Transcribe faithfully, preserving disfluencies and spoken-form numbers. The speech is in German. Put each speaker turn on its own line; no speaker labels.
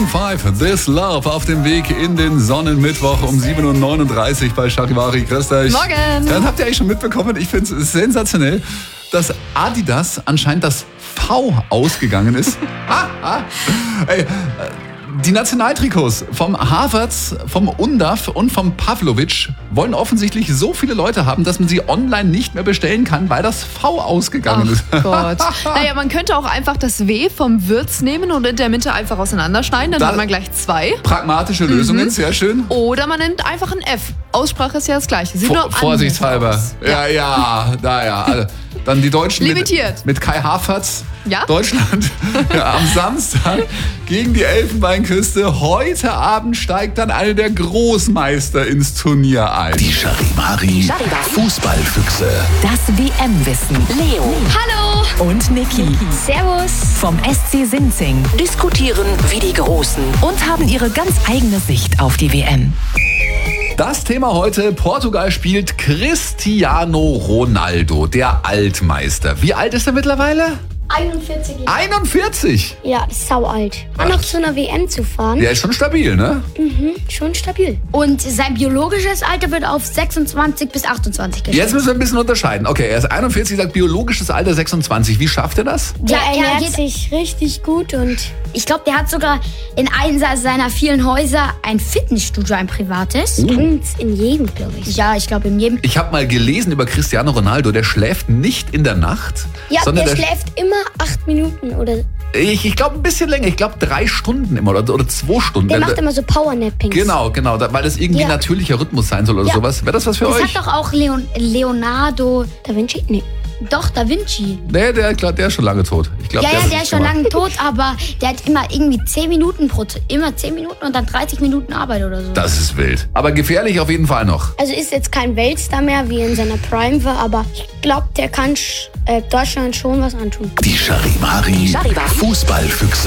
fünf, This Love auf dem Weg in den Sonnenmittwoch um sieben Uhr neununddreißig bei Charivari. Grüßt euch.
Morgen.
Dann habt ihr eigentlich schon mitbekommen, ich finde es sensationell, dass Adidas anscheinend das V ausgegangen ist. ah, ah. Ey, die Nationaltrikots vom Havertz, vom Undav und vom Pavlovic wollen offensichtlich so viele Leute haben, dass man sie online nicht mehr bestellen kann, weil das V ausgegangen ist.
Ach Gott. Naja, man könnte auch einfach das W vom Wirtz nehmen und in der Mitte einfach auseinanderschneiden, dann
Da-
hat man gleich zwei.
Pragmatische Lösungen,
Mhm.
sehr schön.
Oder man nimmt einfach ein F. Aussprache ist ja das Gleiche. Sieht nur
Vor, vorsichtshalber.
anders aus.
Ja, ja, da ja. Also, dann die Deutschen
Limitiert.
mit, mit Kai Havertz.
Ja?
Deutschland ja, am Samstag gegen die Elfenbeinküste. Heute Abend steigt dann einer der Großmeister ins Turnier ein.
Die Charivari Fußballfüchse.
Das W M-Wissen. Leo
Hallo!
und Niki
Servus!
vom S C Sinzing diskutieren wie die Großen und haben ihre ganz eigene Sicht auf die W M.
Das Thema heute: Portugal spielt Cristiano Ronaldo, der Altmeister. Wie alt ist er mittlerweile?
einundvierzig Jahre.
einundvierzig.
Ja, ist sau alt. Dann noch zu einer W M zu fahren,
Der ist schon stabil, ne?
schon stabil. Und sein biologisches Alter wird auf sechsundzwanzig bis achtundzwanzig geschätzt.
Jetzt müssen wir ein bisschen unterscheiden. Okay, er ist einundvierzig, sagt biologisches Alter sechsundzwanzig. Wie schafft er das?
Ja,
Der
er
ernährt
geht,
sich richtig gut und
ich glaube, der hat sogar in einem seiner vielen Häuser ein Fitnessstudio, ein privates.
ganz in jedem, glaube ich.
Ja, ich glaube in jedem.
Ich habe mal gelesen über Cristiano Ronaldo, der schläft nicht in der Nacht,
Ja,
sondern
der
der
schläft immer acht Minuten oder
ich, ich glaube ein bisschen länger, ich glaube drei Stunden immer oder, oder zwei Stunden.
der
Äh,
macht immer so Powernappings.
Genau, genau, da, weil das irgendwie
Ja.
natürlicher Rhythmus sein soll oder
Ja.
sowas. Wäre das was für
Das
euch?
hat doch auch Leon, Leonardo,
Da Vinci? Nee.
doch Da Vinci.
Nee, der, glaub, der ist schon lange tot. Ich glaub,
Ja, ja,
hat
der
sich
ist schon
mal-
lange tot, aber der hat immer irgendwie zehn Minuten pro, immer zehn Minuten und dann dreißig Minuten Arbeit oder so.
Das ist wild. Aber gefährlich auf jeden Fall noch.
Also ist jetzt kein Weltstar mehr, wie er in seiner Prime war, aber ich glaube, der kann sch- äh, Deutschland schon was antun.
Die Charivari Fußballfüchse.